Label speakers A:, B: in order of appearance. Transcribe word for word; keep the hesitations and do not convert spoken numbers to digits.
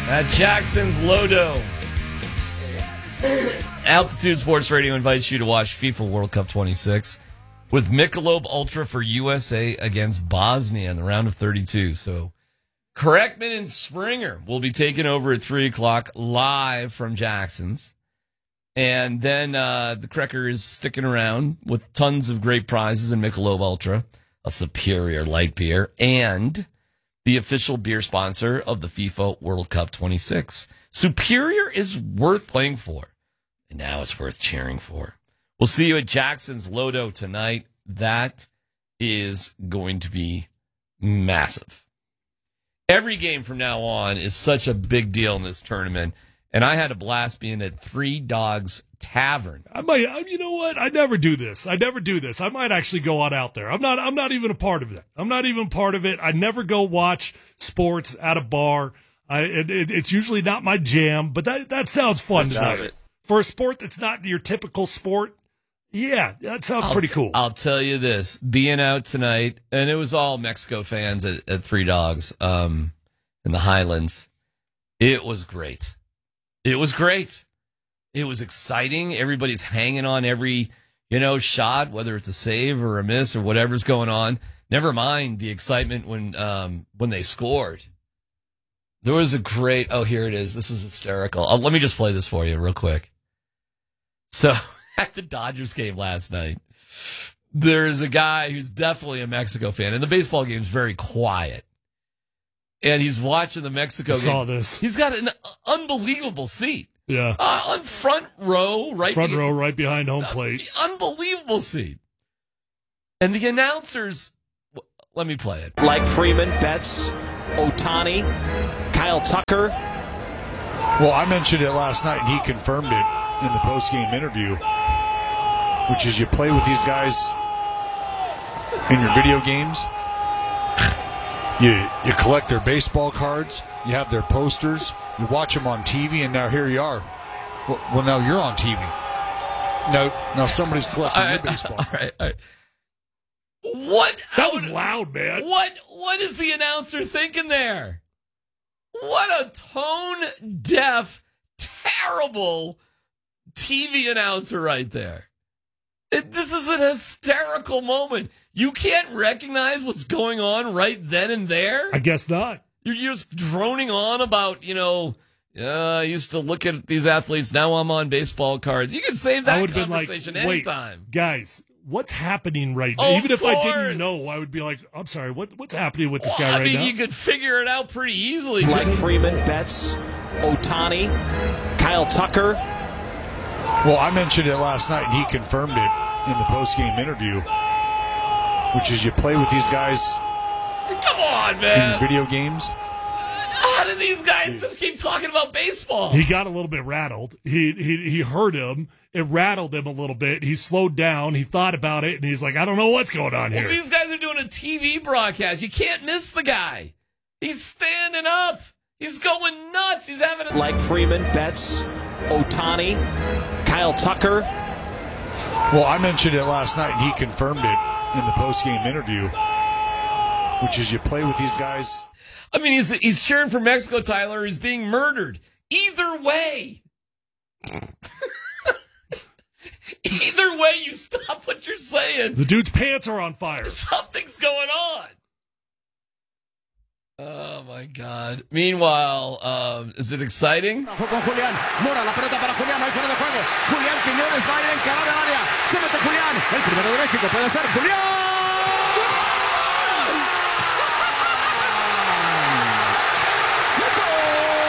A: At Jackson's Lodo. Altitude Sports Radio invites you to watch FIFA World Cup twenty-six with Michelob Ultra for U S A against Bosnia in the round of thirty-two. So, Kreckman and Springer will be taking over at three o'clock live from Jackson's. And then uh, the Krecker is sticking around with tons of great prizes in Michelob Ultra, a superior light beer, and the official beer sponsor of the FIFA World Cup twenty-six. Superior is worth playing for, and now it's worth cheering for. We'll see you at Jackson's Lodo tonight. That is going to be massive. Every game from now on is such a big deal in this tournament, and I had a blast being at Three Dogs Tavern.
B: I might, you know what? I never do this. I never do this. I might actually go on out there. I'm not. I'm not even a part of it. I'm not even part of it. I never go watch sports at a bar. I, it, it, it's usually not my jam, but that that sounds fun tonight. For a sport that's not your typical sport. Yeah, that sounds
A: I'll
B: pretty
A: t-
B: cool.
A: I'll tell you this: being out tonight, and it was all Mexico fans at, at Three Dogs um, in the Highlands. It was great. It was great. It was exciting. Everybody's hanging on every, you know, shot, whether it's a save or a miss or whatever's going on. Never mind the excitement when um, when they scored. There was a great, oh, here it is. This is hysterical. Uh, let me just play this for you real quick. So at the Dodgers game last night, there's a guy who's definitely a Mexico fan, and the baseball game is very quiet. And he's watching the Mexico
B: I
A: game.
B: saw this.
A: He's got an unbelievable seat.
B: Yeah.
A: Uh, on front row, right?
B: Front
A: be-
B: row, right behind home plate.
A: Uh, unbelievable seat. And the announcers, w- let me play it.
C: Like Freeman, Betts, Ohtani, Kyle Tucker.
D: Well, I mentioned it last night, and he confirmed it in the post-game interview, which is you play with these guys in your video games. You you collect their baseball cards. You have their posters. You watch them on T V, and now here you are. Well, well now you're on T V. No, now somebody's collecting
A: All
D: your
A: right,
D: baseball.
A: All right, all right. What?
B: That
A: how
B: was
A: did-
B: loud, man.
A: What? What is the announcer thinking there? What a tone-deaf, terrible T V announcer right there. It, this is an hysterical moment. You can't recognize what's going on right then and there?
B: I guess not.
A: You're, you're just droning on about, you know, uh, I used to look at these athletes, now I'm on baseball cards. You can save
B: I
A: that
B: would have been like,
A: conversation
B: wait,
A: anytime.
B: guys, what's happening right now?
A: Of
B: Even if I didn't
A: course.
B: know, I would be like, I'm sorry, what what's happening with this
A: Well,
B: guy
A: I
B: right
A: mean,
B: now?
A: you could figure it out pretty easily.
C: Like Freeman, Betts, Ohtani, Kyle Tucker.
D: Well, I mentioned it last night, and he confirmed it in the post-game interview, which is you play with these guys
A: Come on,
D: in
A: man.
D: your video games.
A: How do these guys just keep talking about baseball?
B: He got a little bit rattled. He he he heard him. It rattled him a little bit. He slowed down. He thought about it, and he's like, I don't know what's going on
A: Well,
B: here.
A: these guys are doing a T V broadcast. You can't miss the guy. He's standing up. He's going nuts. He's having a...
C: Like Freeman, Betts, Ohtani, Kyle Tucker.
D: Well, I mentioned it last night, and he confirmed it in the post-game interview, which is you play with these guys.
A: I mean, he's he's cheering for Mexico, Tyler. He's being murdered. Either way. Either way, you stop what you're saying.
B: The dude's pants are on fire.
A: Something's going on. Oh, my God. Meanwhile, um, is it exciting?
E: Con Julián, Mora, la pelota para Julián, no hay fuera de juego. Julián Quiñones va a ir a encarar al área. Se mete Julián, el primero de México puede ser Julián.